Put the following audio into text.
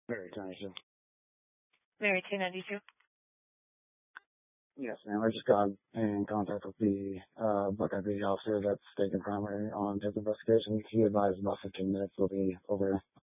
Very kind, sir. Mary 292. Yes, ma'am. I just got in contact with the Buckeye Beach officer that's taking primary on his investigation. He advised about 15 minutes will be over